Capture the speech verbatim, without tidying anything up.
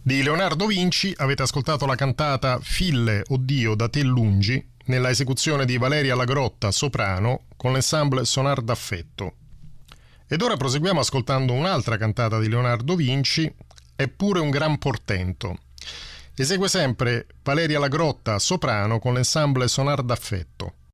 Di Leonardo Vinci avete ascoltato la cantata Fille, oddio, da te lungi, nella esecuzione di Valeria Lagrotta, soprano, con l'ensemble Sonar d'Affetto. Ed ora proseguiamo ascoltando un'altra cantata di Leonardo Vinci, Eppure un gran portento. Esegue sempre Valeria Lagrotta, soprano, con l'ensemble Sonar d'Affetto.